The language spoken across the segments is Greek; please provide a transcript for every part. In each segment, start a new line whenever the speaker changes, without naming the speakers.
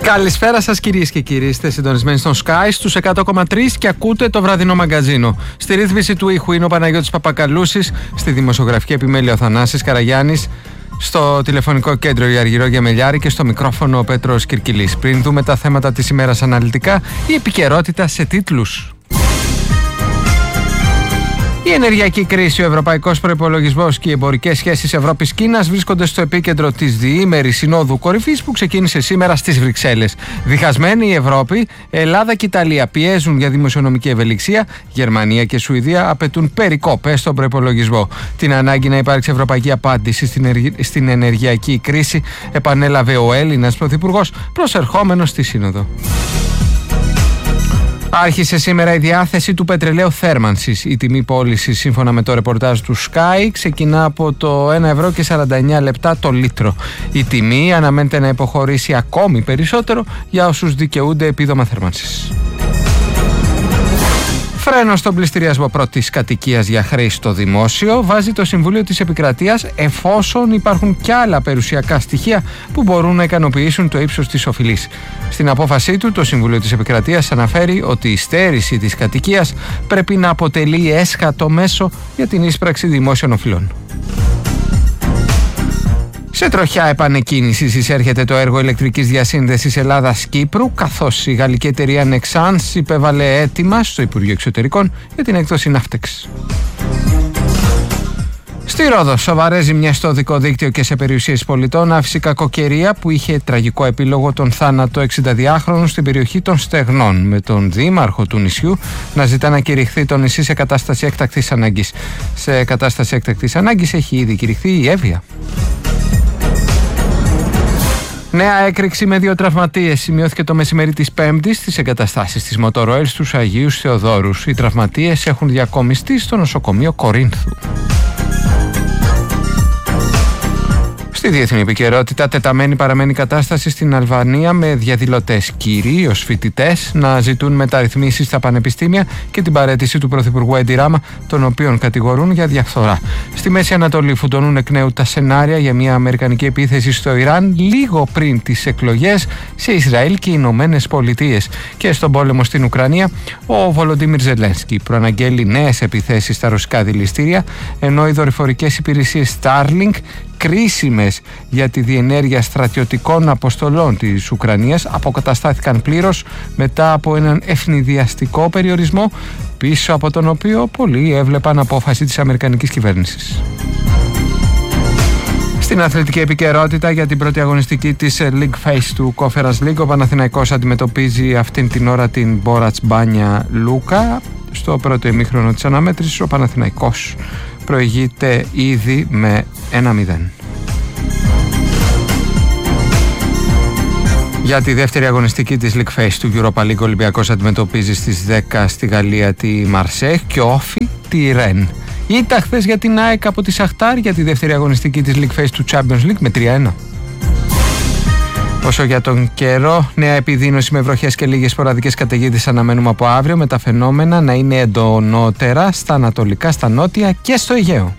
Καλησπέρα σας κυρίες και κύριοι, είστε συντονισμένοι στον Sky στους 100,3 και ακούτε το βραδινό μαγκαζίνο. Στη ρύθμιση του ήχου είναι ο Παναγιώτης Παπακαλούσης, στη δημοσιογραφική επιμέλεια ο Θανάσης Καραγιάννης, στο τηλεφωνικό κέντρο η Αργυρό Γεμελιάρη και στο μικρόφωνο ο Πέτρος Κυρκυλής. Πριν δούμε τα θέματα της ημέρας αναλυτικά, η επικαιρότητα σε τίτλους. Η ενεργειακή κρίση, ο ευρωπαϊκός προϋπολογισμός και οι εμπορικές σχέσεις Ευρώπης-Κίνας βρίσκονται στο επίκεντρο της διήμερης συνόδου κορυφής που ξεκίνησε σήμερα στις Βρυξέλλες. Διχασμένη η Ευρώπη, Ελλάδα και Ιταλία πιέζουν για δημοσιονομική ευελιξία, Γερμανία και Σουηδία απαιτούν περικόπες στον προϋπολογισμό. Την ανάγκη να υπάρξει ευρωπαϊκή απάντηση στην ενεργειακή κρίση επανέλαβε ο Έλληνας Πρωθυπουργός προσερχόμενος στη Σύνοδο. Άρχισε σήμερα η διάθεση του πετρελαίου θέρμανσης. Η τιμή πώλησης, σύμφωνα με το ρεπορτάζ του Sky, ξεκινά από το 1,49 ευρώ το λίτρο. Η τιμή αναμένεται να υποχωρήσει ακόμη περισσότερο για όσους δικαιούνται επίδομα θέρμανσης. Φρένο στον πληστηριασμό πρώτης κατοικίας για χρέη στο δημόσιο βάζει το Συμβούλιο της Επικρατείας, εφόσον υπάρχουν κι άλλα περιουσιακά στοιχεία που μπορούν να ικανοποιήσουν το ύψος της οφειλής. Στην απόφασή του, το Συμβούλιο της Επικρατείας αναφέρει ότι η στέρηση της κατοικίας πρέπει να αποτελεί έσχατο μέσο για την ίσπραξη δημόσιων οφειλών. Σε τροχιά επανεκκίνησης εισέρχεται το έργο ηλεκτρικής διασύνδεσης Ελλάδας-Κύπρου, καθώς η γαλλική εταιρεία Nexans υπέβαλε αίτημα στο Υπουργείο Εξωτερικών για την έκδοση Ναύτεξ. Στη Ρόδο, σοβαρές ζημιές στο οδικό δίκτυο και σε περιουσίες πολιτών άφησε κακοκαιρία που είχε τραγικό επίλογο τον θάνατο 62χρονου στην περιοχή των Στεγνών, με τον δήμαρχο του νησιού να ζητά να κηρυχθεί το νησί σε κατάσταση έκτακτης ανάγκης. Σε κατάσταση έκτακτης ανάγκης έχει ήδη κηρυχθεί η Εύβοια. Νέα έκρηξη με 2 τραυματίες σημειώθηκε το μεσημέρι της Πέμπτης στις εγκαταστάσεις της Μοτοροέλ στους Αγίους Θεοδόρους. Οι τραυματίες έχουν διακομιστεί στο νοσοκομείο Κορίνθου. Στη διεθνή επικαιρότητα, τεταμένη παραμένει η κατάσταση στην Αλβανία, με διαδηλωτές, κυρίως φοιτητές, να ζητούν μεταρρυθμίσεις στα πανεπιστήμια και την παραίτηση του Πρωθυπουργού Έντι Ράμα, τον οποίον κατηγορούν για διαφθορά. Στη Μέση Ανατολή φουντωνούν εκ νέου τα σενάρια για μια αμερικανική επίθεση στο Ιράν λίγο πριν τις εκλογές σε Ισραήλ και Ηνωμένες Πολιτείες. Και στον πόλεμο στην Ουκρανία, ο Βολοντίμιρ Ζελένσκι προαναγγέλει νέες επιθέσεις στα ρωσικά δηληστήρια, ενώ οι δορυφορικές υπηρεσίες Starlink, κρίσιμες για τη διενέργεια στρατιωτικών αποστολών της Ουκρανίας, αποκαταστάθηκαν πλήρως μετά από έναν ευνηδιαστικό περιορισμό, πίσω από τον οποίο πολλοί έβλεπαν απόφαση της αμερικανικής κυβέρνησης. Στην αθλητική επικαιρότητα, για την πρώτη αγωνιστική της League Phase του Conference League, ο Παναθηναϊκός αντιμετωπίζει αυτήν την ώρα την Μπόρατς Μπάνια Λούκα. Στο πρώτο ημίχρονο της αναμέτρησης, ο Παναθηναϊκός προηγείται ήδη με 1-0. Για τη δεύτερη αγωνιστική της League Phase του Europa League, ο Ολυμπιακός αντιμετωπίζει στις 10 στη Γαλλία τη Μαρσέχ και ο Όφι τη Ρεν. Ήταν χθες για την ΑΕΚ από τη Σαχτάρ για τη δεύτερη αγωνιστική της League Phase του Champions League με 3-1. Όσο για τον καιρό, νέα επιδείνωση με βροχές και λίγες σποραδικές καταιγίδες αναμένουμε από αύριο, με τα φαινόμενα να είναι εντονότερα στα ανατολικά, στα νότια και στο Αιγαίο.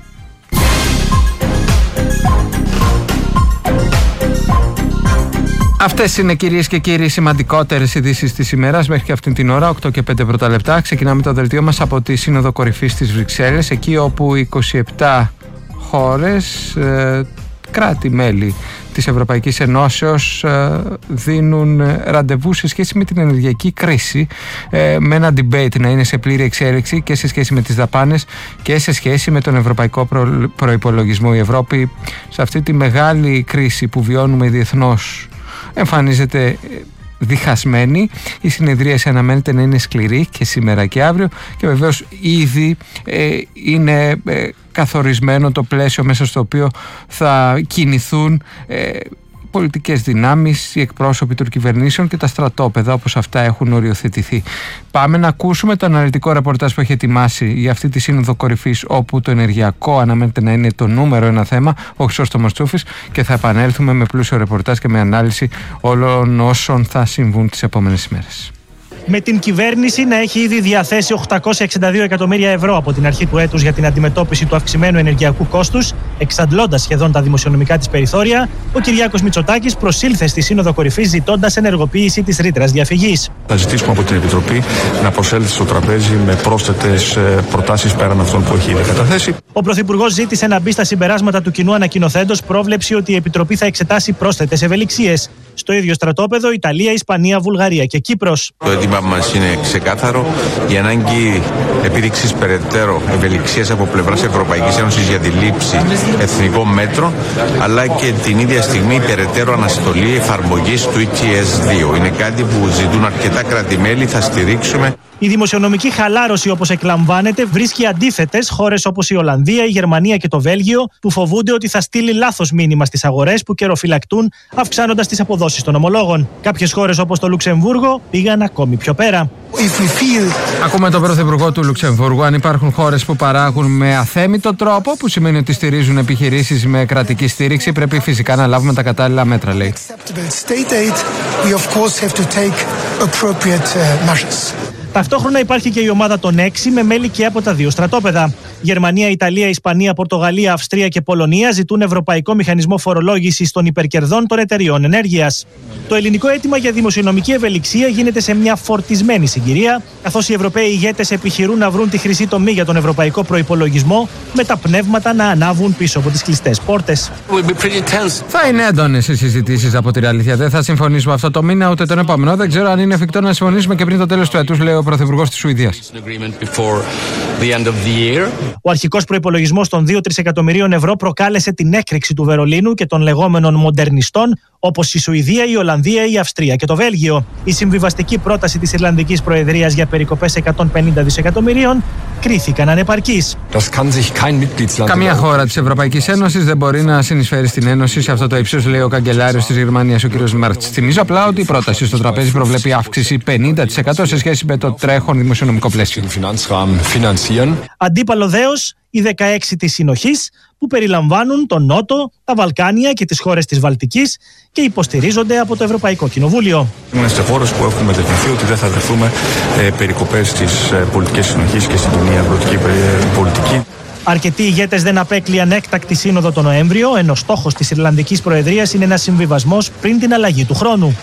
Αυτές είναι, κυρίες και κύριοι, σημαντικότερες ειδήσεις της ημέρας μέχρι και αυτήν την ώρα, 8 και 5 πρώτα λεπτά. Ξεκινάμε το δελτίο μας από τη Σύνοδο Κορυφής της Βρυξέλλες, εκεί όπου 27 χώρες, κράτη-μέλη της Ευρωπαϊκής Ενώσεως, δίνουν ραντεβού σε σχέση με την ενεργειακή κρίση, με ένα debate να είναι σε πλήρη εξέλιξη και σε σχέση με τις δαπάνες και σε σχέση με τον ευρωπαϊκό προϋπολογισμό. Η Ευρώπη σε αυτή τη μεγάλη κρίση που βιώνουμε διεθνώς εμφανίζεται διχασμένη. Η συνεδρίαση αναμένεται να είναι σκληρή και σήμερα και αύριο, και βεβαίως ήδη είναι καθορισμένο το πλαίσιο μέσα στο οποίο θα κινηθούν πολιτικές δυνάμεις, οι εκπρόσωποι των κυβερνήσεων και τα στρατόπεδα όπως αυτά έχουν οριοθετηθεί. Πάμε να ακούσουμε το αναλυτικό ρεπορτάζ που έχει ετοιμάσει για αυτή τη Σύνοδο Κορυφής, όπου το ενεργειακό αναμένεται να είναι το νούμερο ένα θέμα, ο Χρυσός Τομαστσούφης, και θα επανέλθουμε με πλούσιο ρεπορτάζ και με ανάλυση όλων όσων θα συμβούν τις επόμενες ημέρες.
Με την κυβέρνηση να έχει ήδη διαθέσει 862 εκατομμύρια ευρώ από την αρχή του έτους για την αντιμετώπιση του αυξημένου ενεργειακού κόστους, εξαντλώντας σχεδόν τα δημοσιονομικά της περιθώρια, ο Κυριάκος Μητσοτάκης προσήλθε στη Σύνοδο Κορυφής ζητώντας ενεργοποίηση της ρήτρας διαφυγής.
Θα ζητήσουμε από την Επιτροπή να προσέλθει στο τραπέζι με πρόσθετες προτάσεις πέραν αυτών που έχει ήδη καταθέσει.
Ο Πρωθυπουργός ζήτησε να μπει στα συμπεράσματα του κοινού ανακοινωθέντος πρόβλεψη ότι η Επιτροπή θα εξετάσει πρόσθετες ευελιξίες. Στο ίδιο στρατόπεδο Ιταλία, Ισπανία, Βουλγαρία και Κύπρος.
Το αίτημα μας είναι ξεκάθαρο. Η ανάγκη επίδειξης περαιτέρω ευελιξίας από πλευράς Ευρωπαϊκής Ένωσης για τη λήψη εθνικών μέτρων, αλλά και την ίδια στιγμή περαιτέρω αναστολή εφαρμογής του ETS2. Είναι κάτι που ζητούν αρκετά κράτη-μέλη, θα στηρίξουμε.
Η δημοσιονομική χαλάρωση, όπως εκλαμβάνεται, βρίσκει αντίθετες χώρες όπως η Ολλανδία, η Γερμανία και το Βέλγιο, που φοβούνται ότι θα στείλει λάθος μήνυμα στις αγορές που καιροφυλακτούν, αυξάνοντας τις αποδόσεις των ομολόγων. Κάποιες χώρες όπως το Λουξεμβούργο πήγαν ακόμη πιο πέρα.
Ακούμε τον Πρωθυπουργό του Λουξεμβούργου. Αν υπάρχουν χώρες που παράγουν με αθέμητο τρόπο, που σημαίνει ότι στηρίζουν επιχειρήσεις με κρατική στήριξη, πρέπει φυσικά να λάβουμε τα κατάλληλα μέτρα, λέει.
Ταυτόχρονα υπάρχει και η ομάδα των 6 με μέλη και από τα δύο στρατόπεδα. Γερμανία, Ιταλία, Ισπανία, Πορτογαλία, Αυστρία και Πολωνία ζητούν ευρωπαϊκό μηχανισμό φορολόγησης των υπερκερδών των εταιριών ενέργειας. Το ελληνικό αίτημα για δημοσιονομική ευελιξία γίνεται σε μια φορτισμένη συγκυρία, καθώς οι Ευρωπαίοι ηγέτες επιχειρούν να βρουν τη χρυσή τομή για τον ευρωπαϊκό προϋπολογισμό, με τα πνεύματα να ανάβουν πίσω από τις κλειστές πόρτες.
Θα είναι έντονες οι συζητήσεις, από την αλήθεια. Δεν θα συμφωνήσουμε αυτό το μήνα ούτε τον επόμενο. Δεν ξέρω αν είναι εφικτό να συμφωνήσουμε και πριν το τέλος του έτους, λέει ο Πρωθυπουργός της Σουηδίας.
Ο αρχικός προϋπολογισμός των 2-3 εκατομμυρίων ευρώ προκάλεσε την έκρηξη του Βερολίνου και των λεγόμενων μοντερνιστών, όπως η Σουηδία, η Ολλανδία, η Αυστρία και το Βέλγιο. Η συμβιβαστική πρόταση της Ιρλανδικής Προεδρίας για περικοπές 150 δισεκατομμυρίων κρίθηκαν ανεπαρκείς.
Καμία χώρα της Ευρωπαϊκής Ένωσης δεν μπορεί να συνεισφέρει στην Ένωση σε αυτό το ύψος, λέει ο καγκελάριος της Γερμανίας, ο κ. Μάρτς. Θυμίζω απλά ότι η πρόταση στο τραπέζι προβλέπει αύξηση 50% σε σχέση με το τρέχον δημοσιονομικό πλαίσιο.
Αντίπαλο δέος, οι 16 της συνοχής, που περιλαμβάνουν τον Νότο, τα Βαλκάνια και τις χώρες της Βαλτικής και υποστηρίζονται από το Ευρωπαϊκό Κοινοβούλιο.
Είμαστε χώρες που έχουμε δεχθεί ότι δεν θα δεχθούμε περικοπές στις πολιτικές συνοχής και στην κοινή αγροτική πολιτική.
Αρκετοί ηγέτες δεν απέκλειαν έκτακτη σύνοδο τον Νοέμβριο, ενώ στόχος της Ιρλανδικής Προεδρίας είναι ένας συμβιβασμός πριν την αλλαγή του χρόνου.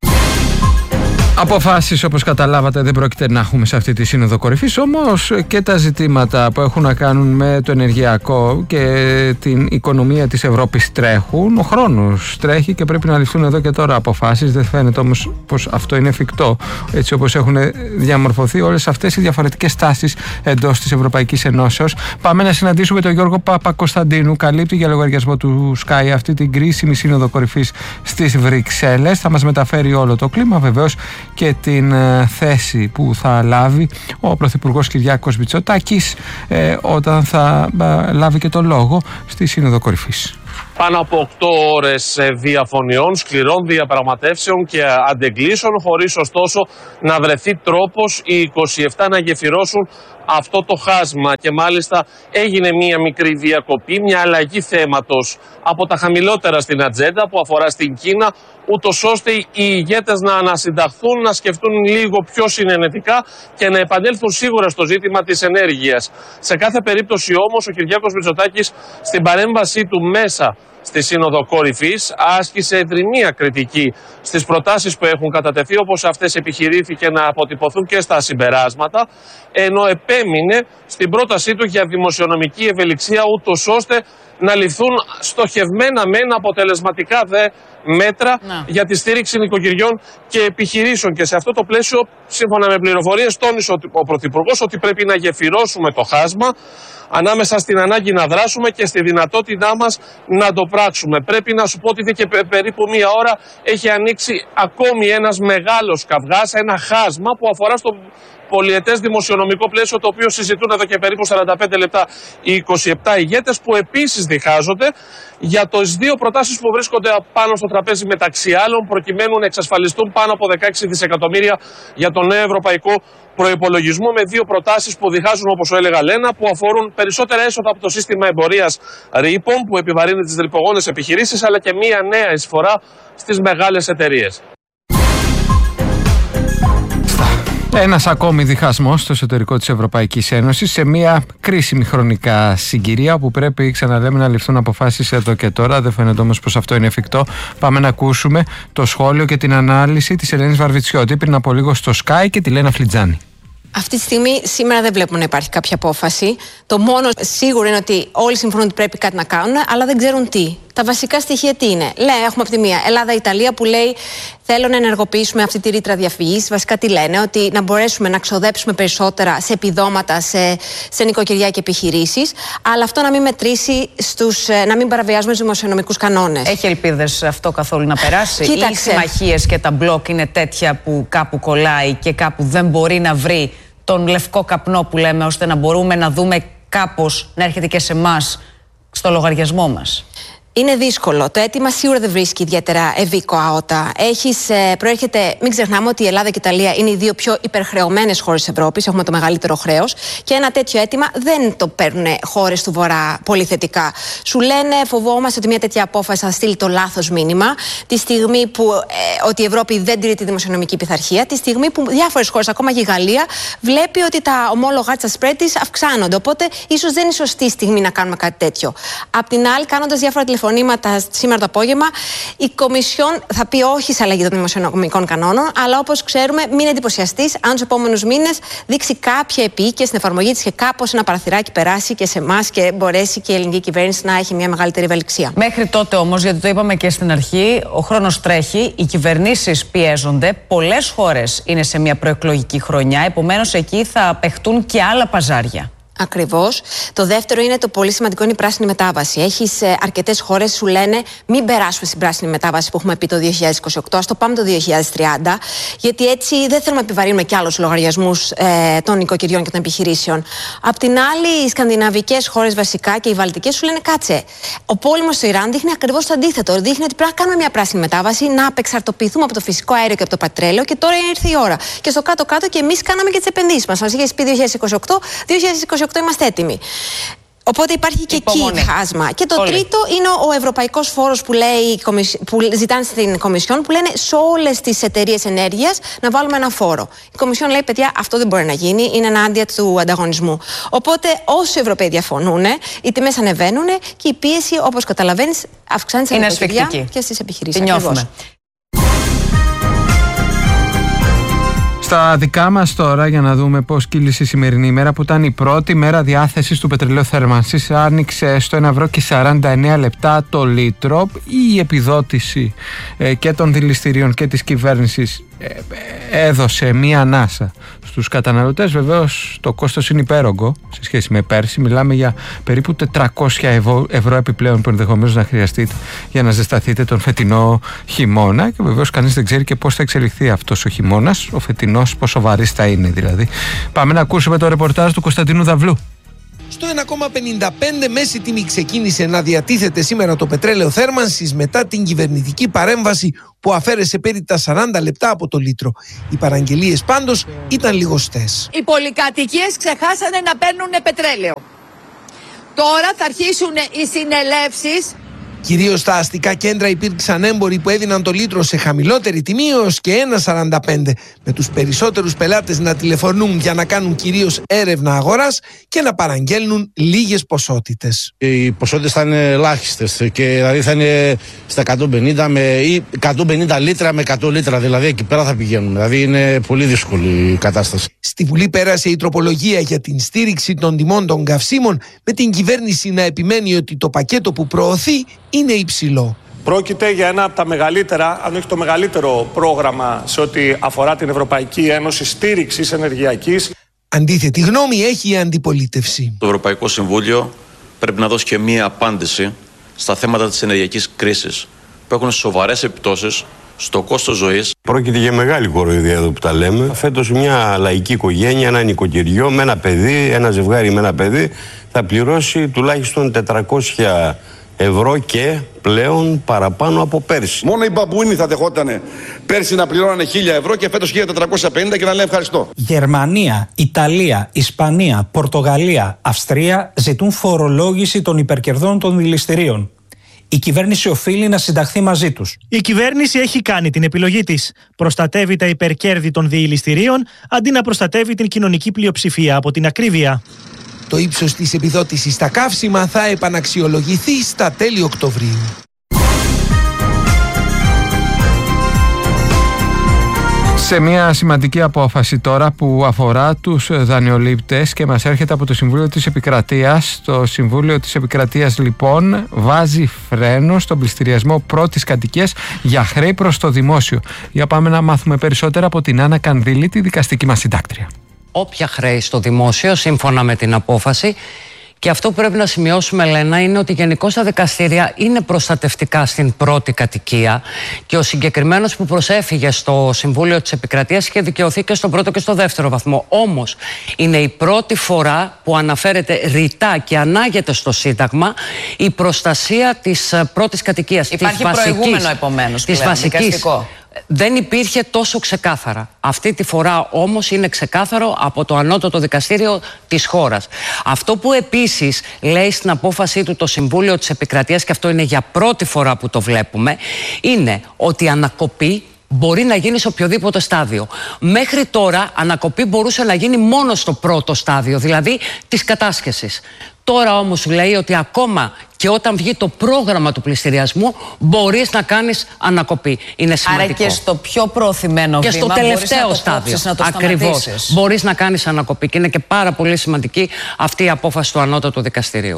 Αποφάσεις, όπως καταλάβατε, δεν πρόκειται να έχουμε σε αυτή τη Σύνοδο Κορυφής, όμως και τα ζητήματα που έχουν να κάνουν με το ενεργειακό και την οικονομία της Ευρώπης τρέχουν. Ο χρόνος τρέχει και πρέπει να ληφθούν εδώ και τώρα αποφάσεις. Δεν φαίνεται όμως πως αυτό είναι εφικτό, έτσι όπως έχουν διαμορφωθεί όλες αυτές οι διαφορετικές τάσεις εντός της Ευρωπαϊκής Ενώσεως. Πάμε να συναντήσουμε τον Γιώργο Παπακοσταντίνου. Καλύπτει για λογαριασμό του Sky αυτή την κρίσιμη Σύνοδο Κορυφής στις Βρυξέλλες. Θα μας μεταφέρει όλο το κλίμα, βεβαίως, και την θέση που θα λάβει ο Πρωθυπουργός Κυριάκος Μητσοτάκης όταν θα λάβει και το λόγο στη Σύνοδο Κορυφής.
Πάνω από 8 ώρες διαφωνιών, σκληρών διαπραγματεύσεων και αντεγκλήσεων, χωρίς ωστόσο να βρεθεί τρόπος οι 27 να γεφυρώσουν αυτό το χάσμα. Και μάλιστα έγινε μία μικρή διακοπή, μια αλλαγή θέματος από τα χαμηλότερα στην ατζέντα που αφορά στην Κίνα, ούτως ώστε οι ηγέτες να ανασυνταχθούν, να σκεφτούν λίγο πιο συνενετικά και να επανέλθουν σίγουρα στο ζήτημα της ενέργειας. Σε κάθε περίπτωση όμως ο Κυριάκος Μητσοτάκης στην παρέμβασή του μέσα στη Σύνοδο Κορυφής άσκησε δρυμία κριτική στις προτάσεις που έχουν κατατεθεί, όπως αυτές επιχειρήθηκε να αποτυπωθούν και στα συμπεράσματα, ενώ επέμεινε στην πρότασή του για δημοσιονομική ευελιξία, ούτως ώστε να ληφθούν στοχευμένα μεν αποτελεσματικά δε μέτρα για τη στήριξη νοικοκυριών και επιχειρήσεων. Και σε αυτό το πλαίσιο, σύμφωνα με πληροφορίες, τόνισε ο Πρωθυπουργός ότι πρέπει να γεφυρώσουμε το χάσμα ανάμεσα στην ανάγκη να δράσουμε και στη δυνατότητά μας να το πράξουμε. Πρέπει να σου πω ότι και περίπου μία ώρα έχει ανοίξει ακόμη ένας μεγάλος καυγάς, ένα χάσμα που αφορά στο πολυετές δημοσιονομικό πλαίσιο, το οποίο συζητούν εδώ και περίπου 45 λεπτά οι 27 ηγέτες, που επίσης διχάζονται για τις δύο προτάσεις που βρίσκονται πάνω στο τραπέζι, μεταξύ άλλων, προκειμένου να εξασφαλιστούν πάνω από 16 δισεκατομμύρια για τον νέο ευρωπαϊκό προϋπολογισμό, με δύο προτάσεις που διχάζουν, όπως έλεγα, Λένα, που αφορούν περισσότερα έσοδα από το σύστημα εμπορίας ρήπων που επιβαρύνει τις ρηπογόνες επιχειρήσεις, αλλά και μία νέα εισφορά στις μεγάλες εταιρείες.
Ένας ακόμη διχασμός στο εσωτερικό της Ευρωπαϊκής Ένωσης σε μια κρίσιμη χρονικά συγκυρία όπου πρέπει, ξαναλέμε, να ληφθούν αποφάσεις εδώ και τώρα. Δεν φαίνεται όμως πως αυτό είναι εφικτό. Πάμε να ακούσουμε το σχόλιο και την ανάλυση της Ελένης Βαρβιτσιώτη πριν από λίγο στο Sky και τη Λένα Φλιτζάνη.
Αυτή τη στιγμή σήμερα δεν βλέπουμε να υπάρχει κάποια απόφαση. Το μόνο σίγουρο είναι ότι όλοι συμφωνούν ότι πρέπει κάτι να κάνουν, αλλά δεν ξέρουν τι. Τα βασικά στοιχεία τι είναι? Έχουμε από τη μία Ελλάδα-Ιταλία που λέει θέλω να ενεργοποιήσουμε αυτή τη ρήτρα διαφυγής. Βασικά τι λένε? Ότι να μπορέσουμε να ξοδέψουμε περισσότερα σε επιδόματα, σε νοικοκυριά και επιχειρήσεις, αλλά αυτό να μην μετρήσει να μην παραβιάζουμε τους δημοσιονομικούς κανόνες.
Έχει ελπίδες αυτό καθόλου να περάσει?
Κοίταξε.
Οι συμμαχίες και τα μπλοκ είναι τέτοια που κάπου κολλάει και κάπου δεν μπορεί να βρει τον λευκό καπνό που λέμε, ώστε να μπορούμε να δούμε κάπως να έρχεται και σε εμάς στο λογαριασμό μας?
Είναι δύσκολο. Το αίτημα σίγουρα δεν βρίσκει ιδιαίτερα ευήκο αότα. Προέρχεται, μην ξεχνάμε ότι η Ελλάδα και η Ιταλία είναι οι δύο πιο υπερχρεωμένες χώρες της Ευρώπης. Έχουμε το μεγαλύτερο χρέος. Και ένα τέτοιο αίτημα δεν το παίρνουν χώρες του Βορρά πολύ θετικά. Σου λένε, φοβόμαστε ότι μια τέτοια απόφαση θα στείλει το λάθος μήνυμα. Τη στιγμή που ότι η Ευρώπη δεν τηρεί τη δημοσιονομική πειθαρχία. Τη στιγμή που διάφορες χώρες, ακόμα και η Γαλλία, βλέπει ότι τα ομόλογα της spread της αυξάνονται. Οπότε ίσως δεν είναι σωστή στιγμή να κάνουμε κάτι τέτοιο. Απ' την άλλη, κάνοντας διάφορα τηλεφωνήματα σήμερα το απόγευμα, η Κομισιόν θα πει όχι σε αλλαγή των δημοσιονομικών κανόνων, αλλά όπως ξέρουμε, μην εντυπωσιαστείς αν τους επόμενους μήνες δείξει κάποια επίοικια στην εφαρμογή της και κάπως ένα παραθυράκι περάσει και σε εμάς και μπορέσει και η ελληνική κυβέρνηση να έχει μια μεγαλύτερη ευελιξία.
Μέχρι τότε όμως, γιατί το είπαμε και στην αρχή, ο χρόνος τρέχει, οι κυβερνήσεις πιέζονται, πολλές χώρες είναι σε μια προεκλογική χρονιά, επομένως εκεί θα παιχτούν και άλλα παζάρια.
Ακριβώς. Το δεύτερο είναι το πολύ σημαντικό, είναι η πράσινη μετάβαση. Έχεις αρκετές χώρες σου λένε μην περάσουμε στην πράσινη μετάβαση που έχουμε πει το 2028, ας το πάμε το 2030, γιατί έτσι δεν θέλουμε να επιβαρύνουμε κι άλλους λογαριασμούς των νοικοκυριών και των επιχειρήσεων. Απ' την άλλη, οι σκανδιναβικές χώρες βασικά και οι βαλτικές σου λένε κάτσε. Ο πόλεμος στο Ιράν δείχνει ακριβώς το αντίθετο. Δείχνει ότι πρέπει να κάνουμε μια πράσινη μετάβαση, να απεξαρτοποιηθούμε από το φυσικό αέριο και από το πετρέλαιο και τώρα ήρθε η ώρα. Και στο κάτω-κάτω και εμείς κάναμε και τις επενδύσεις μας. Μας είχε πει 2028 είμαστε έτοιμοι. Οπότε υπάρχει και εκεί χάσμα. Και το τρίτο είναι ο ευρωπαϊκός φόρος που ζητάνε στην Κομισιόν, που λένε σε όλες τις εταιρείες ενέργειας να βάλουμε ένα φόρο. Η Κομισιόν λέει, παιδιά, αυτό δεν μπορεί να γίνει, είναι ενάντια του ανταγωνισμού. Οπότε όσοι Ευρωπαίοι διαφωνούν, οι τιμές ανεβαίνουν και η πίεση, όπως καταλαβαίνεις, αυξάνεται στα νοικοκυριά και στις επιχειρήσεις.
Στα δικά μας τώρα, για να δούμε πώς κύλησε η σημερινή ημέρα, που ήταν η πρώτη μέρα διάθεσης του πετρελαίου θέρμανσης, άνοιξε στο 1,49 ευρώ το λίτρο. Η επιδότηση και των δηληστηρίων και της κυβέρνησης έδωσε μία ανάσα στους καταναλωτές. Βεβαίως το κόστος είναι υπέρογκο σε σχέση με πέρσι. Μιλάμε για περίπου 400 ευρώ επιπλέον που ενδεχομένως να χρειαστείτε για να ζεσταθείτε τον φετινό χειμώνα. Και βεβαίως κανείς δεν ξέρει και πώς θα εξελιχθεί αυτός ο χειμώνας, ο φετινός, πόσο βαρύς θα είναι δηλαδή. Πάμε να ακούσουμε το ρεπορτάζ του Κωνσταντίνου Δαυλού.
Στο 1,55 μέση τιμή ξεκίνησε να διατίθεται σήμερα το πετρέλαιο θέρμανσης μετά την κυβερνητική παρέμβαση που αφαίρεσε περί τα 40 λεπτά από το λίτρο. Οι παραγγελίες πάντως ήταν λιγοστές.
Οι πολυκατοικίες ξεχάσανε να παίρνουν πετρέλαιο. Τώρα θα αρχίσουν οι συνελεύσεις.
Κυρίως στα αστικά κέντρα υπήρξαν έμποροι που έδιναν το λίτρο σε χαμηλότερη τιμή έως και 1,45, με τους περισσότερους πελάτες να τηλεφωνούν για να κάνουν κυρίως έρευνα αγοράς και να παραγγέλνουν λίγες ποσότητες.
Οι ποσότητες θα είναι ελάχιστες και δηλαδή θα είναι στα 150 ή 150 λίτρα με 100 λίτρα, δηλαδή εκεί πέρα θα πηγαίνουν. Δηλαδή είναι πολύ δύσκολη η κατάσταση.
Στη Βουλή πέρασε η τροπολογία για την στήριξη των τιμών των καυσίμων, με την κυβέρνηση να επιμένει ότι το πακέτο που προωθεί είναι υψηλό.
Πρόκειται για ένα από τα μεγαλύτερα, αν όχι το μεγαλύτερο πρόγραμμα σε ό,τι αφορά την Ευρωπαϊκή Ένωση στήριξης ενεργειακής.
Αντίθετη γνώμη έχει η αντιπολίτευση.
Το Ευρωπαϊκό Συμβούλιο πρέπει να δώσει και μία απάντηση στα θέματα της ενεργειακής κρίσης που έχουν σοβαρές επιπτώσεις στο κόστος ζωής.
Πρόκειται για μεγάλη κοροϊδία εδώ που τα λέμε. Φέτος μια λαϊκή οικογένεια, ένα νοικοκυριό με ένα παιδί, ένα ζευγάρι με ένα παιδί, θα πληρώσει τουλάχιστον 400 ευρώ και πλέον παραπάνω από πέρσι.
Μόνο οι μπαμπούινοι θα δεχότανε πέρσι να πληρώνανε 1.000 ευρώ και φέτος 1.450 και να λένε ευχαριστώ.
Γερμανία, Ιταλία, Ισπανία, Πορτογαλία, Αυστρία ζητούν φορολόγηση των υπερκερδών των δηληστηρίων.
Η κυβέρνηση οφείλει να συνταχθεί μαζί τους.
Η κυβέρνηση έχει κάνει την επιλογή της. Προστατεύει τα υπερκέρδη των διειληστηρίων αντί να προστατεύει την κοινωνική πλειοψηφία από την ακρίβεια.
Το ύψος της επιδότησης στα καύσιμα θα επαναξιολογηθεί στα τέλη Οκτωβρίου.
Σε μια σημαντική απόφαση τώρα που αφορά τους δανειολήπτες και μας έρχεται από το Συμβούλιο της Επικρατείας. Το Συμβούλιο της Επικρατείας λοιπόν βάζει φρένο στον πληστηριασμό πρώτης κατοικίας για χρέη προς το δημόσιο. Για πάμε να μάθουμε περισσότερα από την Άννα Κανδύλη, τη δικαστική μας συντάκτρια.
Όποια χρέη στο δημόσιο, σύμφωνα με την απόφαση. Και αυτό που πρέπει να σημειώσουμε, Λένα, είναι ότι γενικώς τα δικαστήρια είναι προστατευτικά στην πρώτη κατοικία και ο συγκεκριμένος που προσέφυγε στο Συμβούλιο της Επικρατείας είχε δικαιωθεί και στον πρώτο και στο δεύτερο βαθμό. Όμως είναι η πρώτη φορά που αναφέρεται ρητά και ανάγεται στο Σύνταγμα η προστασία της πρώτης κατοικίας.
Υπάρχει προηγούμενο επομένως πλέον, δικαστικό.
Δεν υπήρχε τόσο ξεκάθαρα. Αυτή τη φορά όμως είναι ξεκάθαρο από το ανώτατο δικαστήριο της χώρας. Αυτό που επίσης λέει στην απόφασή του το Συμβούλιο της Επικρατείας, και αυτό είναι για πρώτη φορά που το βλέπουμε, είναι ότι η ανακοπή μπορεί να γίνει σε οποιοδήποτε στάδιο. Μέχρι τώρα ανακοπή μπορούσε να γίνει μόνο στο πρώτο στάδιο, δηλαδή της κατάσχεσης. Τώρα όμως σου λέει ότι ακόμα και όταν βγει το πρόγραμμα του πληστηριασμού μπορείς να κάνεις ανακοπή. Είναι σημαντικό.
Άρα και στο πιο προωθημένο
και
βήμα
στο τελευταίο στάδιο. Ακριβώς. Μπορείς να κάνεις ανακοπή και είναι και πάρα πολύ σημαντική αυτή η απόφαση του ανώτατου δικαστηρίου.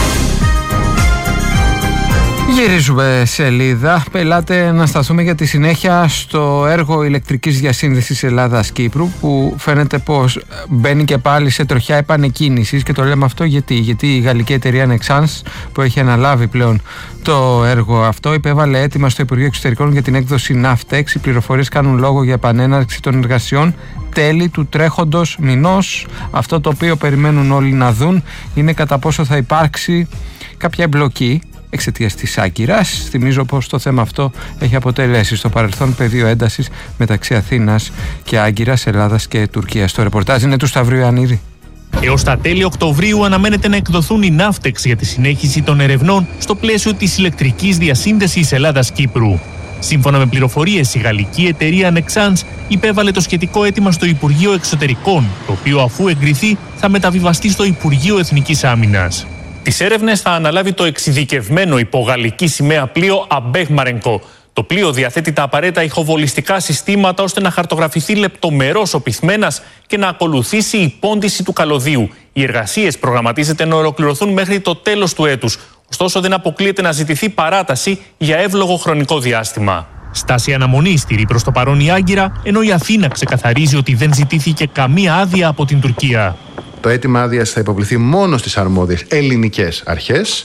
Γυρίζουμε σελίδα. Πελάτε να σταθούμε για τη συνέχεια στο έργο ηλεκτρικής διασύνδεσης Ελλάδας-Κύπρου, που φαίνεται πως μπαίνει και πάλι σε τροχιά επανεκκίνησης. Και το λέμε αυτό γιατί η γαλλική εταιρεία Nexans, που έχει αναλάβει πλέον το έργο αυτό, υπέβαλε αίτημα στο Υπουργείο Εξωτερικών για την έκδοση Navtex. Οι πληροφορίες κάνουν λόγο για επανέναρξη των εργασιών τέλη του τρέχοντος μηνός. Αυτό το οποίο περιμένουν όλοι να δουν είναι κατά πόσο θα υπάρξει κάποια εμπλοκή εξαιτίας της Άγκυρας. Θυμίζω πως το θέμα αυτό έχει αποτελέσει στο παρελθόν πεδίο έντασης μεταξύ Αθήνας και Άγκυρας, Ελλάδας και Τουρκίας. Το ρεπορτάζ είναι του Σταυρίου Ιαννίδη.
Έως τα τέλη Οκτωβρίου αναμένεται να εκδοθούν οι Navtex για τη συνέχιση των ερευνών στο πλαίσιο της ηλεκτρικής διασύνδεσης Ελλάδας-Κύπρου. Σύμφωνα με πληροφορίες, η γαλλική εταιρεία Nexans υπέβαλε το σχετικό αίτημα στο Υπουργείο Εξωτερικών, το οποίο αφού εγκριθεί θα μεταβιβαστεί στο Υπουργείο Εθνικής Άμυνας. Τις έρευνες θα αναλάβει το εξειδικευμένο υπογαλλική σημαία πλοίο Αμπέχ Μαρενκό. Το πλοίο διαθέτει τα απαραίτητα ηχοβολιστικά συστήματα ώστε να χαρτογραφηθεί λεπτομερώς ο πυθμένας και να ακολουθήσει η πόντιση του καλωδίου. Οι εργασίες προγραμματίζεται να ολοκληρωθούν μέχρι το τέλος του έτους. Ωστόσο, δεν αποκλείεται να ζητηθεί παράταση για εύλογο χρονικό διάστημα. Στάση αναμονή στηρεί προς το παρόν η Άγκυρα, ενώ η Αθήνα ξεκαθαρίζει ότι δεν ζητήθηκε καμία άδεια από την Τουρκία.
Το αίτημα άδειας θα υποβληθεί μόνο στις αρμόδιες ελληνικές αρχές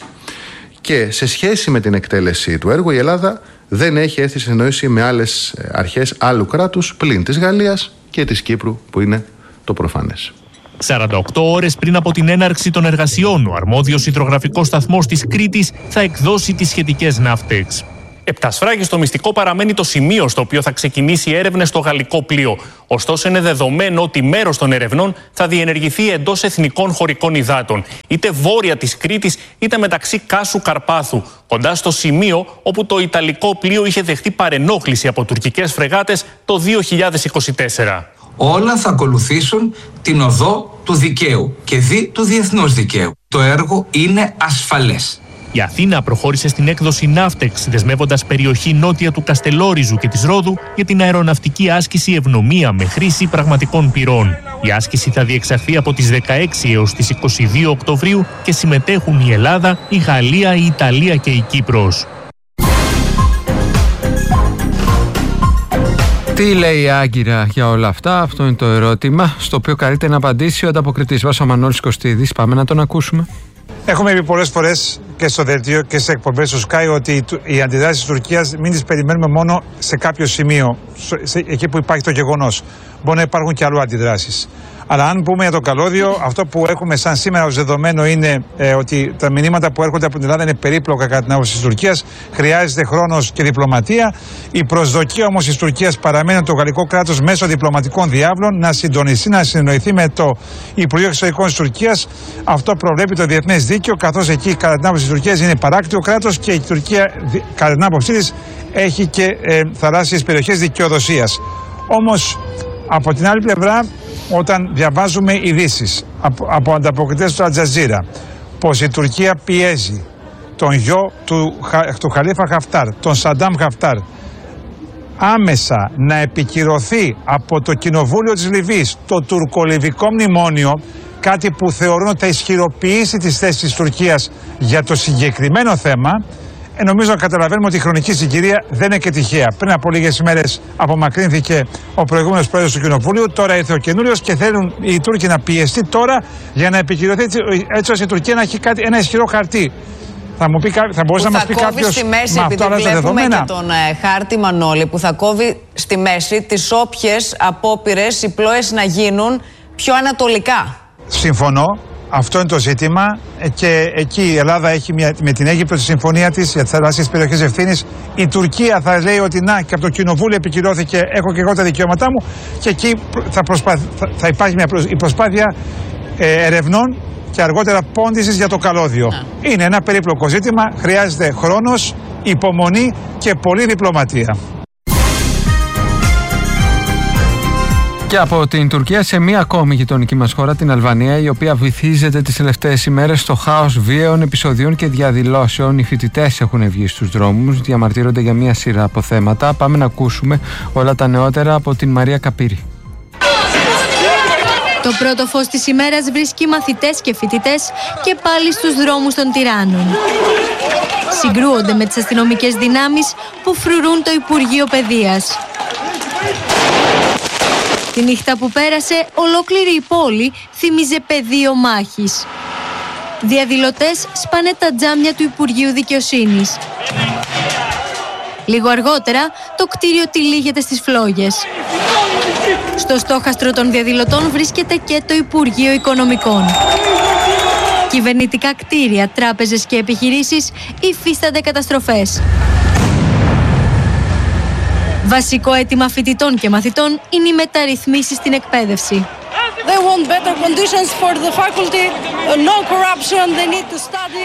και σε σχέση με την εκτέλεση του έργου η Ελλάδα δεν έχει έρθει σε συνεννόηση με άλλες αρχές άλλου κράτους πλην της Γαλλίας και της Κύπρου, που είναι το προφανές.
48 ώρες πριν από την έναρξη των εργασιών, ο αρμόδιος υδρογραφικός σταθμός της Κρήτης θα εκδώσει τις σχετικές Navtex. Επτασφράγιστο μυστικό παραμένει το σημείο στο οποίο θα ξεκινήσει η έρευνα στο γαλλικό πλοίο. Ωστόσο, είναι δεδομένο ότι μέρος των ερευνών θα διενεργηθεί εντός εθνικών χωρικών υδάτων, είτε βόρεια της Κρήτης, είτε μεταξύ Κάσου Καρπάθου, κοντά στο σημείο όπου το ιταλικό πλοίο είχε δεχτεί παρενόχληση από τουρκικές φρεγάτες το 2024.
Όλα θα ακολουθήσουν την οδό του δικαίου και του διεθνούς δικαίου. Το έργο είναι ασφαλές.
Η Αθήνα προχώρησε στην έκδοση Navtex, δεσμεύοντας περιοχή νότια του Καστελόριζου και της Ρόδου για την αεροναυτική άσκηση Ευνομία με χρήση πραγματικών πυρών. Η άσκηση θα διεξαχθεί από τις 16 έως τις 22 Οκτωβρίου και συμμετέχουν η Ελλάδα, η Γαλλία, η Ιταλία και η Κύπρος.
Τι λέει η Άγκυρα για όλα αυτά? Αυτό είναι το ερώτημα στο οποίο καλείται να απαντήσει ο ανταποκριτής μας, ο Μανώλης Κωστίδης. Πάμε να τον ακούσουμε.
Έχουμε πει πολλές φορές και στο δελτίο και σε εκπομπές του Sky ότι οι αντιδράσεις της Τουρκίας μην τις περιμένουμε μόνο σε κάποιο σημείο, εκεί που υπάρχει το γεγονός. Μπορεί να υπάρχουν και αλλού αντιδράσεις. Αλλά αν πούμε για το καλώδιο, αυτό που έχουμε σαν σήμερα ως δεδομένο είναι ότι τα μηνύματα που έρχονται από την Ελλάδα είναι περίπλοκα κατά την άποψη της Τουρκίας. Χρειάζεται χρόνος και διπλωματία. Η προσδοκία όμως της Τουρκίας παραμένει ότι το γαλλικό κράτος μέσω διπλωματικών διάβλων να συντονιστεί, να συνεννοηθεί με το Υπουργείο Εξωτερικών της Τουρκίας. Αυτό προβλέπει το διεθνές δίκαιο, καθώς εκεί κατά την άποψη της Τουρκίας είναι παράκτιο κράτος και η Τουρκία κατά την άποψή της έχει και θαλάσσιες περιοχές δικαιοδοσίας. Όμως από την άλλη πλευρά, όταν διαβάζουμε ειδήσεις από ανταποκριτές του Αλτζαζίρα πως η Τουρκία πιέζει τον γιο του Χαλίφα Χαφτάρ, τον Σαντάμ Χαφτάρ, άμεσα να επικυρωθεί από το Κοινοβούλιο της Λιβύης το τουρκολιβικό μνημόνιο, κάτι που θεωρούν ότι θα ισχυροποιήσει τις θέσεις της Τουρκίας για το συγκεκριμένο θέμα, νομίζω να καταλαβαίνουμε ότι η χρονική συγκυρία δεν είναι και τυχαία. Πριν από λίγες ημέρες απομακρύνθηκε ο προηγούμενος πρόεδρος του Κοινοβουλίου, τώρα ήρθε ο καινούριος και θέλουν οι Τούρκοι να πιεστεί τώρα για να επικυρωθεί, έτσι ώστε η Τουρκία να έχει ένα ισχυρό χαρτί. Θα μπορούσε να μας πει κάποιος,
στη μέση, επειδή βλέπουμε και τον χάρτη, Μανώλη, που θα κόβει στη μέση τις όποιες απόπειρες, οι πλώες να γίνουν πιο ανατολικά.
Συμφωνώ. Αυτό είναι το ζήτημα και εκεί η Ελλάδα έχει με την Αίγυπτο τη συμφωνία της για τις θαλάσσιες περιοχές ευθύνης. Η Τουρκία θα λέει ότι να, και από το Κοινοβούλιο επικυρώθηκε, έχω και εγώ τα δικαιώματά μου, και εκεί θα υπάρχει η προσπάθεια ερευνών και αργότερα πόντισης για το καλώδιο. Είναι ένα περίπλοκο ζήτημα, χρειάζεται χρόνος, υπομονή και πολλή διπλωματία.
Και από την Τουρκία σε μία ακόμη γειτονική μας χώρα, την Αλβανία, η οποία βυθίζεται τις τελευταίες ημέρες στο χάος βίαιων επεισοδίων και διαδηλώσεων. Οι φοιτητές έχουν βγει στους δρόμους, διαμαρτύρονται για μία σειρά από θέματα. Πάμε να ακούσουμε όλα τα νεότερα από την Μαρία Καπύρη.
Το πρώτο φως της ημέρας βρίσκει μαθητές και φοιτητές και πάλι στους δρόμους των τυράννων. Συγκρούονται με τις αστυνομικές δυνάμεις που φρουρούν το Υπουργείο Παιδείας. Τη νύχτα που πέρασε, ολόκληρη η πόλη θύμιζε πεδίο μάχης. Διαδηλωτές σπάνε τα τζάμια του Υπουργείου Δικαιοσύνης. Λίγο αργότερα, το κτίριο τυλίγεται στις φλόγες. Στο στόχαστρο των διαδηλωτών βρίσκεται και το Υπουργείο Οικονομικών. Κυβερνητικά κτίρια, τράπεζες και επιχειρήσεις υφίστανται καταστροφές. Βασικό αίτημα φοιτητών και μαθητών είναι οι μεταρρυθμίσεις στην εκπαίδευση.
They want better conditions for the faculty, no corruption, they need to study.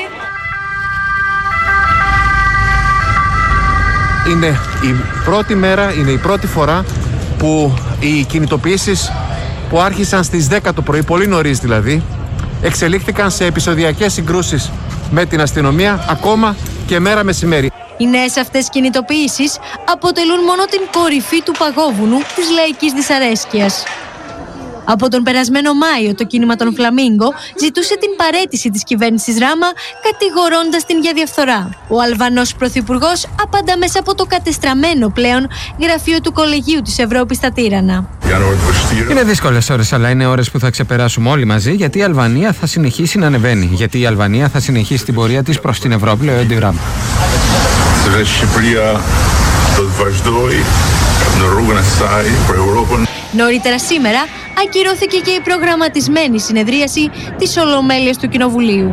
Είναι η πρώτη μέρα, είναι η πρώτη φορά που οι κινητοποιήσεις που άρχισαν στις 10 το πρωί, πολύ νωρίς δηλαδή, εξελίχθηκαν σε επεισοδιακές συγκρούσεις με την αστυνομία ακόμα και μέρα μεσημέρι.
Οι νέες αυτές κινητοποιήσεις αποτελούν μόνο την κορυφή του παγόβουνου της λαϊκής δυσαρέσκειας. Από τον περασμένο Μάιο, το κίνημα των Φλαμίγκο ζητούσε την παραίτηση της κυβέρνησης Ράμα, κατηγορώντας την για διαφθορά. Ο Αλβανός πρωθυπουργός απαντά μέσα από το κατεστραμμένο πλέον γραφείο του Κολεγίου της Ευρώπης στα Τύρανα.
Είναι δύσκολες ώρες, αλλά είναι ώρες που θα ξεπεράσουμε όλοι μαζί, γιατί η Αλβανία θα συνεχίσει να ανεβαίνει. Γιατί η Αλβανία θα συνεχίσει την πορεία της προς την Ευρώπη, λέει ο Έντι Ράμα.
Νωρίτερα σήμερα ακυρώθηκε και η προγραμματισμένη συνεδρίαση της Ολομέλειας του Κοινοβουλίου.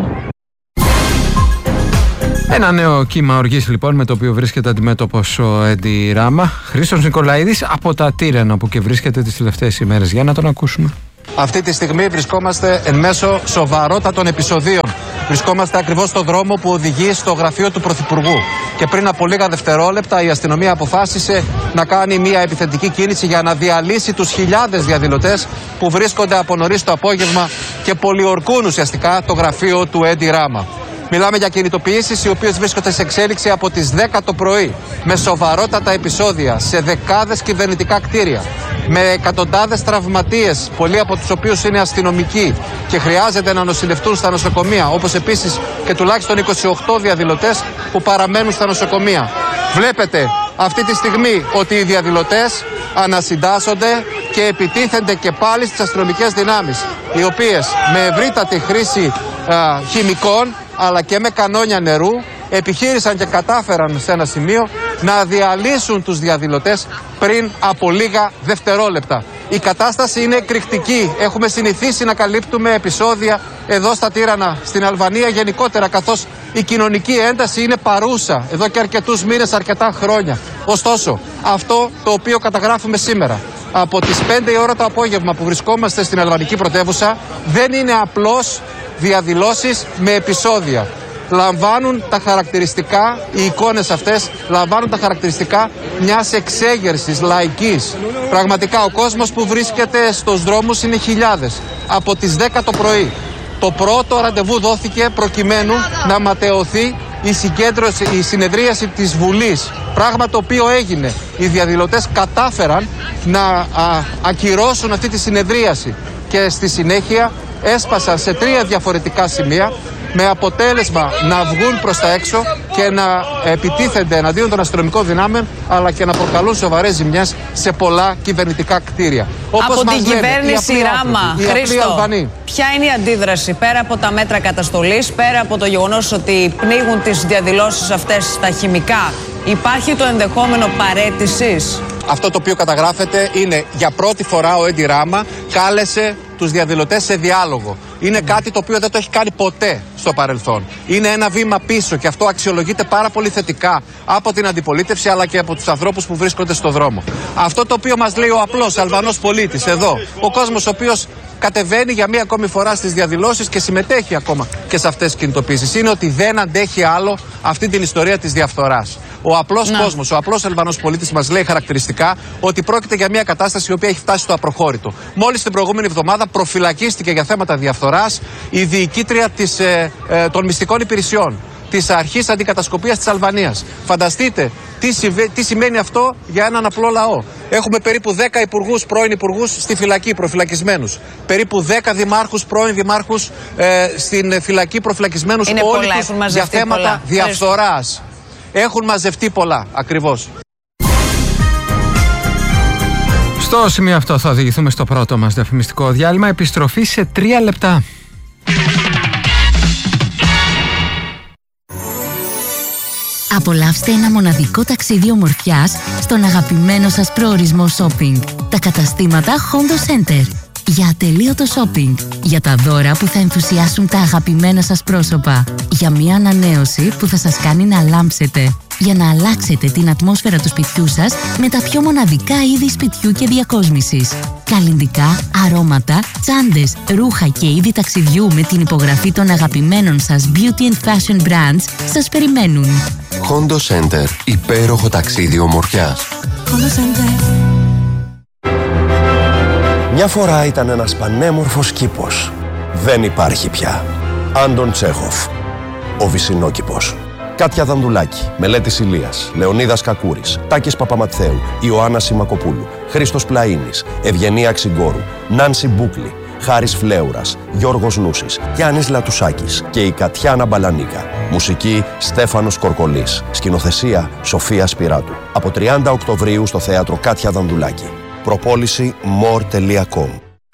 Ένα νέο κύμα οργής λοιπόν, με το οποίο βρίσκεται αντιμέτωπος ο Έντι Ράμα. Χρήστος Νικολαίδης από τα Τύρανα, που και βρίσκεται τις τελευταίες ημέρες. Για να τον ακούσουμε.
Αυτή τη στιγμή βρισκόμαστε εν μέσω σοβαρότατων επεισοδίων. Βρισκόμαστε ακριβώς στο δρόμο που οδηγεί στο γραφείο του Πρωθυπουργού. Και πριν από λίγα δευτερόλεπτα η αστυνομία αποφάσισε να κάνει μια επιθετική κίνηση για να διαλύσει τους χιλιάδες διαδηλωτές που βρίσκονται από νωρίς το απόγευμα και πολιορκούν ουσιαστικά το γραφείο του Έντι Ράμα. Μιλάμε για κινητοποιήσεις οι οποίες βρίσκονται σε εξέλιξη από τις 10 το πρωί, με σοβαρότατα επεισόδια σε δεκάδες κυβερνητικά κτίρια, με εκατοντάδες τραυματίες, πολλοί από τους οποίους είναι αστυνομικοί και χρειάζεται να νοσηλευτούν στα νοσοκομεία, όπως επίσης και τουλάχιστον 28 διαδηλωτές που παραμένουν στα νοσοκομεία. Βλέπετε αυτή τη στιγμή ότι οι διαδηλωτές ανασυντάσσονται και επιτίθενται και πάλι στις αστυνομικές δυνάμεις, οι οποίες με ευρύτατη χρήση χημικών αλλά και με κανόνια νερού επιχείρησαν και κατάφεραν σε ένα σημείο να διαλύσουν τους διαδηλωτές πριν από λίγα δευτερόλεπτα. Η κατάσταση είναι εκρηκτική. Έχουμε συνηθίσει να καλύπτουμε επεισόδια εδώ στα Τύρανα, στην Αλβανία γενικότερα, καθώς η κοινωνική ένταση είναι παρούσα εδώ και αρκετούς μήνες, αρκετά χρόνια. Ωστόσο, αυτό το οποίο καταγράφουμε σήμερα, από τις 5 η ώρα το απόγευμα που βρισκόμαστε στην αλβανική πρωτεύουσα, δεν είναι απλώς διαδηλώσεις με επεισόδια. Λαμβάνουν τα χαρακτηριστικά, οι εικόνες αυτές λαμβάνουν τα χαρακτηριστικά μιας εξέγερσης λαϊκής. Πραγματικά ο κόσμος που βρίσκεται στους δρόμους είναι χιλιάδες. Από τις 10 το πρωί το πρώτο ραντεβού δόθηκε προκειμένου να ματαιωθεί η συνεδρίαση της Βουλής. Πράγμα το οποίο έγινε. Οι διαδηλωτές κατάφεραν να ακυρώσουν αυτή τη συνεδρίαση και στη συνέχεια έσπασαν σε 3 διαφορετικά σημεία, με αποτέλεσμα να βγουν προς τα έξω και να επιτίθενται εναντίον των αστυνομικών δυνάμεων, αλλά και να προκαλούν σοβαρές ζημιές σε πολλά κυβερνητικά κτίρια.
Όπως από την κυβέρνηση Ράμα, Χρήστο, ποια είναι η αντίδραση πέρα από τα μέτρα καταστολής, πέρα από το γεγονός ότι πνίγουν τις διαδηλώσεις αυτές στα χημικά? Υπάρχει το ενδεχόμενο παραίτησης?
Αυτό το οποίο καταγράφεται είναι για πρώτη φορά ο Έντι Ράμα κάλεσε τους διαδηλωτές σε διάλογο. Είναι κάτι το οποίο δεν το έχει κάνει ποτέ στο παρελθόν. Είναι ένα βήμα πίσω και αυτό αξιολογείται πάρα πολύ θετικά από την αντιπολίτευση αλλά και από τους ανθρώπους που βρίσκονται στο δρόμο. Αυτό το οποίο μας λέει ο απλός Αλβανός πολίτης εδώ, ο κόσμος ο οποίος κατεβαίνει για μία ακόμη φορά στις διαδηλώσεις και συμμετέχει ακόμα και σε αυτές τις κινητοποίησεις, είναι ότι δεν αντέχει άλλο αυτή την ιστορία της διαφθοράς. Ο απλός κόσμος, ο απλός Αλβανός πολίτης μας λέει χαρακτηριστικά ότι πρόκειται για μια κατάσταση η οποία έχει φτάσει στο απροχώρητο. Μόλις την προηγούμενη εβδομάδα προφυλακίστηκε για θέματα διαφθοράς η διοικήτρια των μυστικών υπηρεσιών της αρχής αντικατασκοπίας της Αλβανίας. Φανταστείτε τι σημαίνει αυτό για έναν απλό λαό. Έχουμε περίπου 10 υπουργούς, πρώην υπουργούς στη φυλακή, προφυλακισμένους. Περίπου 10 δημάρχους, πρώην δημάρχους στην φυλακή, προφυλακισμένους. Όλοι τους για θέματα διαφθοράς. Έχουν μαζευτεί πολλά, ακριβώς.
Στο σημείο αυτό θα οδηγηθούμε στο πρώτο μας διαφημιστικό διάλειμμα. Επιστροφή σε 3 λεπτά.
Απολαύστε ένα μοναδικό ταξίδι ομορφιάς στον αγαπημένο σας προορισμό shopping. Τα καταστήματα Hondo Center. Για ατελείωτο shopping. Για τα δώρα που θα ενθουσιάσουν τα αγαπημένα σας πρόσωπα. Για μια ανανέωση που θα σας κάνει να λάμψετε. Για να αλλάξετε την ατμόσφαιρα του σπιτιού σας με τα πιο μοναδικά είδη σπιτιού και διακόσμησης. Καλλυντικά, αρώματα, τσάντες, ρούχα και είδη ταξιδιού με την υπογραφή των αγαπημένων σας beauty and fashion brands σας περιμένουν.
Hondo Center. Υπέροχο ταξίδι ομορφιάς.
Hondo Center.
Μια φορά ήταν ένας πανέμορφος κήπος. Δεν υπάρχει πια. Άντων Τσέχοφ. Ο Βυσσινόκηπος. Κάτια Δανδουλάκη, Μελέτης Ηλίας, Λεωνίδας Κακούρης, Τάκης Παπαματθέου, Ιωάννα Σιμακοπούλου, Χρήστος Πλαΐνης, Ευγενία Ξυγκόρου, Νάνση Μπούκλη, Χάρης Φλέουρας, Γιώργος Νούσης, Γιάννης Λατουσάκης και η Κατιάνα Μπαλανίκα. Μουσική Στέφανος Κορκολής. Σκηνοθεσία Σοφία Σπυράτου. Από 30 Οκτωβρίου στο θέατρο Κάτια Δανδουλάκη. Προπόληση more.com.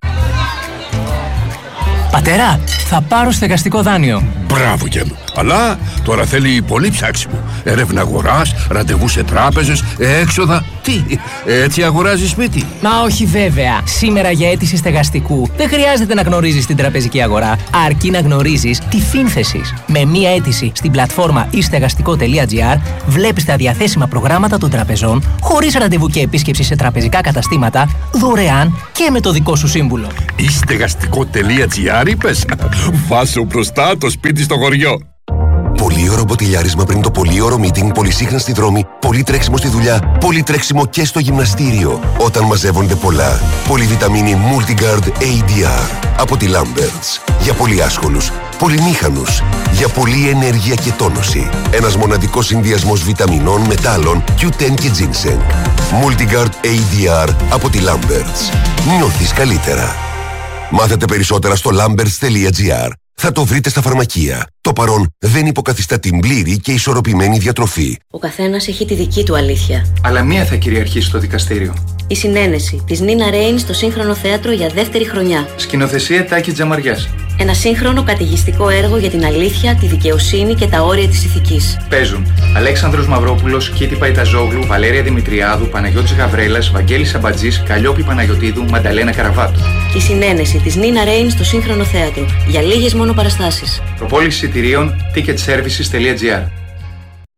Πατέρα, θα πάρω στεγαστικό δάνειο.
Μπράβο και μου. Αλλά τώρα θέλει πολύ ψάξιμο. Έρευνα αγοράς, ραντεβού σε τράπεζες, έξοδα. Τι, έτσι αγοράζει σπίτι?
Μα όχι βέβαια. Σήμερα για αίτηση στεγαστικού δεν χρειάζεται να γνωρίζεις την τραπεζική αγορά, αρκεί να γνωρίζεις τη φύνθεσης. Με μία αίτηση στην πλατφόρμα istεγαστικό.gr βλέπεις τα διαθέσιμα προγράμματα των τραπεζών, χωρίς ραντεβού και επίσκεψη σε τραπεζικά καταστήματα, δωρεάν και με το δικό σου σύμβουλο.
Istεγαστικό.gr είπες? Βάσω μπροστά το σπίτι στο χωριό.
Πολύωρο μποτιλιάρισμα πριν το πολύωρο meeting, πολυσύχνα στη δρόμη, πολύ τρέξιμο στη δουλειά, πολύ τρέξιμο και στο γυμναστήριο. Όταν μαζεύονται πολλά. Πολυβιταμίνη Multigard ADR από τη Lamberts. Για πολύ άσχολους, πολυμήχανους, για πολλή ενέργεια και τόνωση. Ένας μοναδικός συνδυασμός βιταμινών, μετάλλων, Q10 και ginseng. Multigard ADR από τη Lamberts. Νιώθεις καλύτερα. Μάθετε περισσότερα στο lamberts.gr. Θα το βρείτε στα φαρμακεία. Το παρόν δεν υποκαθιστά την πλήρη και ισορροπημένη διατροφή.
Ο καθένας έχει τη δική του αλήθεια.
Αλλά μία θα κυριαρχήσει στο δικαστήριο.
Η συνένεση της Νίνα Ρέιν στο Σύγχρονο Θέατρο για δεύτερη χρονιά.
Σκηνοθεσία Τάκη Τζαμαριάς.
Ένα σύγχρονο καταιγιστικό έργο για την αλήθεια, τη δικαιοσύνη και τα όρια της ηθικής.
Παίζουν Αλέξανδρος Μαυρόπουλος, Κίτη Παϊταζόγλου, Βαλέρια Δημητριάδου, Παναγιώτης Γαβρέλας, Βαγγέλης Σαμπατζής, Καλλιόπη Παναγιωτίδου, Μανταλένα Καραβάτου.
Η συνένεση της Νίνα Ρέιν στο Σύγχρονο Θέατρο για λίγες μόνο παραστάσεις.
Προπόληση εισιτηρίων ticketservices.gr.